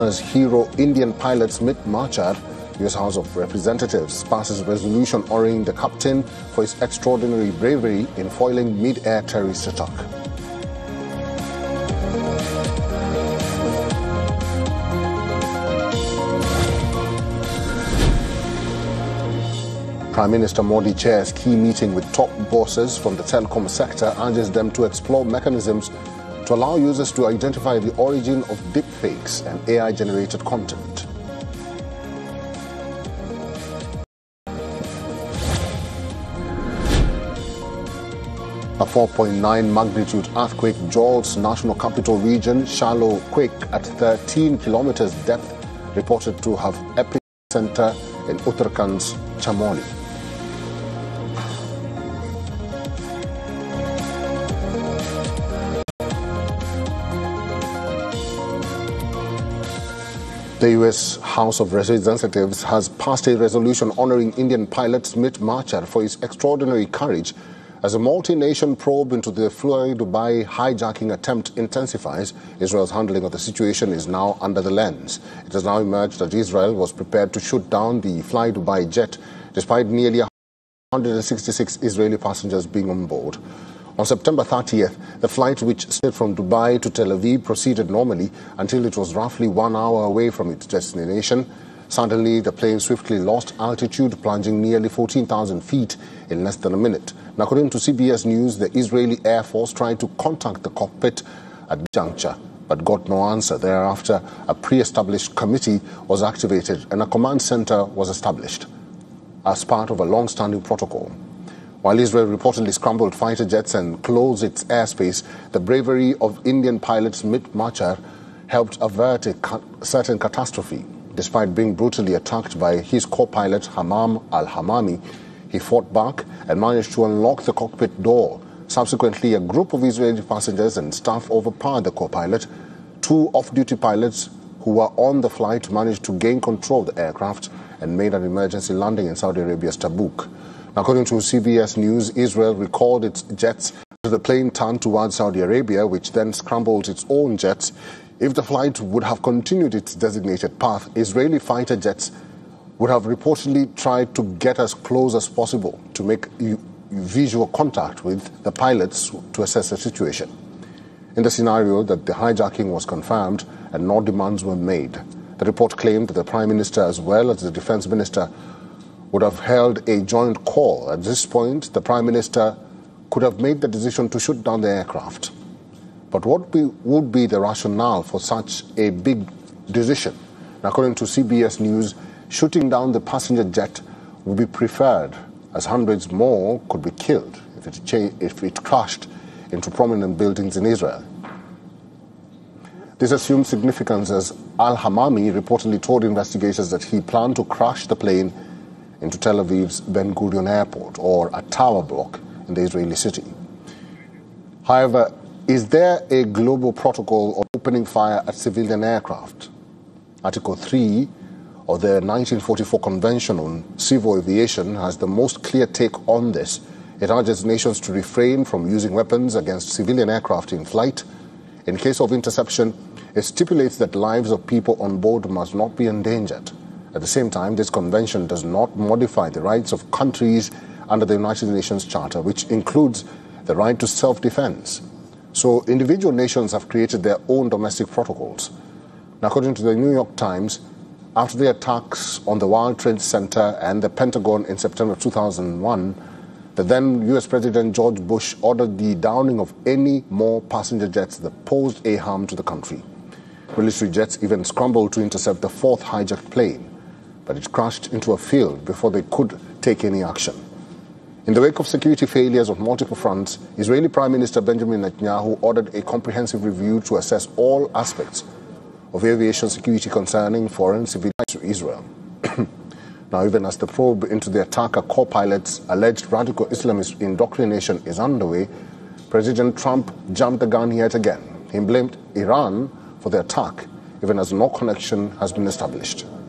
As hero Indian pilots Mit Machar, U.S. House of Representatives passes a resolution honoring the captain for his extraordinary bravery in foiling mid-air terrorist attack. Prime Minister Modi chairs key meeting with top bosses from the telecom sector, urges them to explore mechanisms to allow users to identify the origin of deepfakes and AI-generated content. A 4.9 magnitude earthquake jolts National Capital Region. Shallow quake at 13 kilometers depth reported to have epicenter in Uttarakhand's Chamoli. The U.S. House of Representatives has passed a resolution honoring Indian pilot Mit Machar for his extraordinary courage as a multi-nation probe into the Fly-Dubai hijacking attempt intensifies. Israel's handling of the situation is now under the lens. It has now emerged that Israel was prepared to shoot down the Fly-Dubai jet despite nearly 166 Israeli passengers being on board. On September 30th, the flight, which started from Dubai to Tel Aviv, proceeded normally until it was roughly 1 hour away from its destination. Suddenly, the plane swiftly lost altitude, plunging nearly 14,000 feet in less than a minute. Now, according to CBS News, the Israeli Air Force tried to contact the cockpit at the juncture, but got no answer. Thereafter, a pre-established committee was activated and a command center was established as part of a long-standing protocol. While Israel reportedly scrambled fighter jets and closed its airspace, the bravery of Indian pilots Mit Machar helped avert a certain catastrophe. Despite being brutally attacked by his co-pilot Hammam al-Hamami, he fought back and managed to unlock the cockpit door. Subsequently, a group of Israeli passengers and staff overpowered the co-pilot. Two off-duty pilots who were on the flight managed to gain control of the aircraft and made an emergency landing in Saudi Arabia's Tabuk. According to CBS News, Israel recalled its jets as the plane turned towards Saudi Arabia, which then scrambled its own jets. If the flight would have continued its designated path, Israeli fighter jets would have reportedly tried to get as close as possible to make visual contact with the pilots to assess the situation. In the scenario that the hijacking was confirmed and no demands were made, the report claimed that the Prime Minister as well as the Defense Minister would have held a joint call. At this point, the Prime Minister could have made the decision to shoot down the aircraft. But what would be the rationale for such a big decision? According to CBS News, shooting down the passenger jet would be preferred, as hundreds more could be killed if it crashed into prominent buildings in Israel. This assumes significance as al-Hamami reportedly told investigators that he planned to crash the plane into Tel Aviv's Ben Gurion Airport, or a tower block in the Israeli city. However, is there a global protocol of opening fire at civilian aircraft? Article 3 of the 1944 Convention on Civil Aviation has the most clear take on this. It urges nations to refrain from using weapons against civilian aircraft in flight. In case of interception, it stipulates that lives of people on board must not be endangered. At the same time, this convention does not modify the rights of countries under the United Nations Charter, which includes the right to self-defense. So individual nations have created their own domestic protocols. Now, according to the New York Times, after the attacks on the World Trade Center and the Pentagon in September 2001, the then U.S. President George Bush ordered the downing of any more passenger jets that posed a harm to the country. Military jets even scrambled to intercept the fourth hijacked plane, but it crashed into a field before they could take any action. In the wake of security failures on multiple fronts, Israeli Prime Minister Benjamin Netanyahu ordered a comprehensive review to assess all aspects of aviation security concerning foreign civilians to Israel. Now, even as the probe into the attacker co-pilot's alleged radical Islamist indoctrination is underway, President Trump jumped the gun yet again. He blamed Iran for the attack, even as no connection has been established.